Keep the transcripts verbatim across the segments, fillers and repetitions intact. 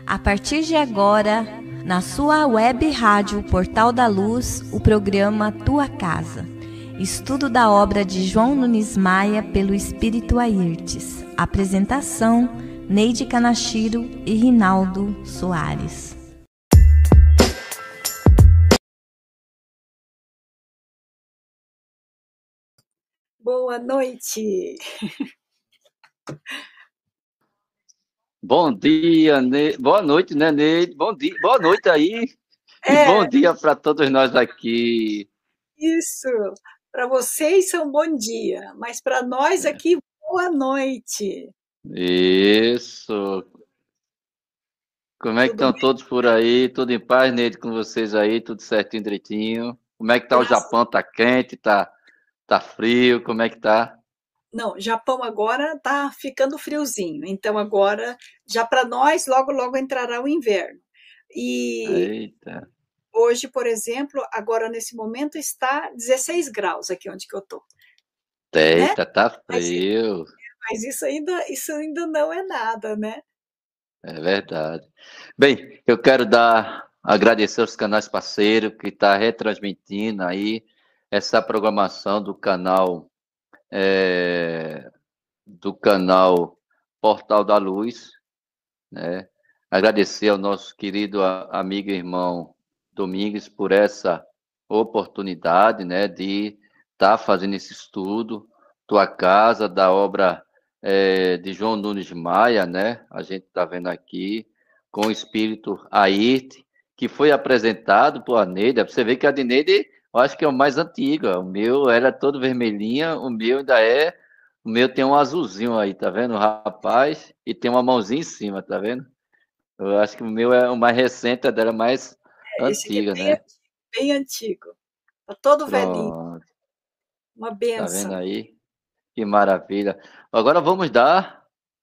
A partir de agora, na sua web rádio Portal da Luz, o programa Tua Casa. Estudo da obra de João Nunes Maia pelo Espírito Airtes. Apresentação, Neide Kanashiro e Rinaldo Soares. Boa noite. Bom dia, ne... boa noite, né, Neide? Bom dia, boa noite aí. É, e bom dia para todos nós aqui. Isso, para vocês são bom dia, mas para nós aqui, boa noite. Isso. Como é que Tudo estão bem? todos por aí? Tudo em paz, Neide, com vocês aí? Tudo certinho, direitinho? Como é que tá o Graças- Japão? Tá quente? Tá, tá frio? Como é que tá? Não, Japão agora está ficando friozinho, então agora, já para nós, logo, logo entrará o inverno. E Eita, hoje, por exemplo, agora nesse momento está dezesseis graus aqui onde que eu estou, né? eita, tá Mas, frio. mas isso ainda, isso ainda não é nada, né? É verdade. Bem, eu quero dar agradecer aos canais parceiros que está retransmitindo aí essa programação do canal é, do canal Portal da Luz, né? Agradecer ao nosso querido a- amigo e irmão Domingues por essa oportunidade, né, de estar fazendo esse estudo, Tua Casa, da obra é, de João Nunes Maia, né? A gente está vendo aqui, com o espírito Airte, que foi apresentado por a Neide. Você vê que a de Neide, eu acho que é o mais antigo. O meu era todo vermelhinha, o meu ainda é. O meu tem um azulzinho aí, tá vendo, rapaz? E tem uma mãozinha em cima, tá vendo? Eu acho que o meu é o mais recente, a dela é mais Esse aqui é antiga, bem, né? antigo, bem antigo, está todo velhinho, Pronto, uma tá vendo benção. aí? Que maravilha. Agora vamos dar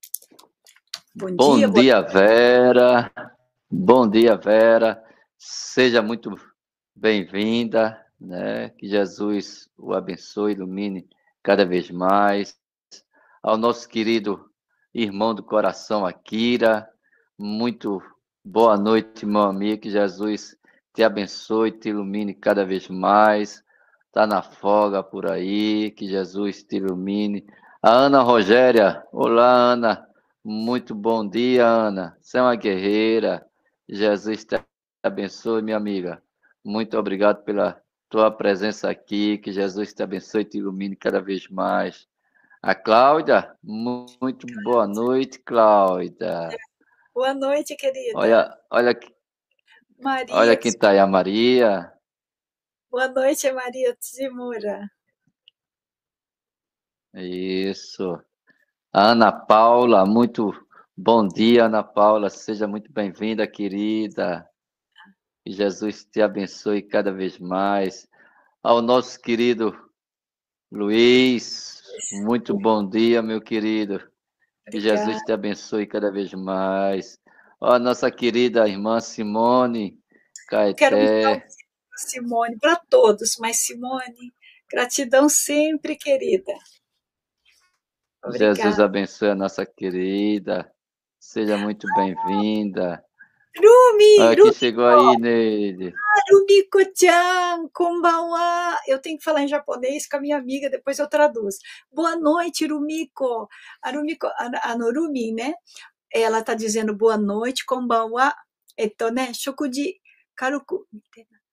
Bom dia, bom boa dia, Vera. Bom dia, Vera. Seja muito bem-vinda, né? Que Jesus o abençoe, ilumine cada vez mais. Ao nosso querido irmão do coração, Akira, muito boa noite, meu amigo. Que Jesus te abençoe, te ilumine cada vez mais. Está na folga por aí, que Jesus te ilumine. A Ana Rogéria, olá, Ana. Muito bom dia, Ana. Você é uma guerreira. Jesus te abençoe, minha amiga. Muito obrigado pela tua presença aqui. Que Jesus te abençoe e te ilumine cada vez mais. A Cláudia, muito boa noite, Cláudia. boa noite, querida. Olha, olha, olha Maria, quem está aí, a Maria. boa noite, Maria Tsimura. Isso. A Ana Paula, muito bom dia, Ana Paula. Seja muito bem-vinda, querida. Que Jesus te abençoe cada vez mais. Ao nosso querido Luiz, muito bom dia, meu querido. Que Jesus Obrigada. te abençoe cada vez mais. Ó, a nossa querida irmã Simone Quero mandar um Caeté. beijo para Simone, para todos, mas Simone, gratidão sempre, querida. Jesus Obrigada. abençoe a nossa querida. Seja muito bem-vinda. Rumi, Olha que chegou Rumiko, aí, Neide. Rumiko-chan, konbanwa. Eu tenho que falar em japonês com a minha amiga, depois eu traduzo. Boa noite, Rumiko. A Rumiko, a, a Norumi, né? Ela está dizendo boa noite, konbanwa. Eto, né? Shokuji karuku.